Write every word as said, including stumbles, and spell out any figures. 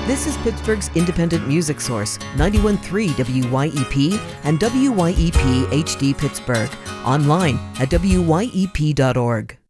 This is Pittsburgh's independent music source, ninety-one point three W Y E P and W Y E P H D Pittsburgh. Online at W Y E P dot org.